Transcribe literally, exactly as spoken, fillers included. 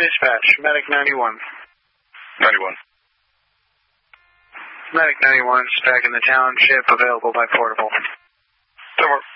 Dispatch, Medic ninety-one. ninety-one. Medic ninety-one is back in the township, available by portable. That works.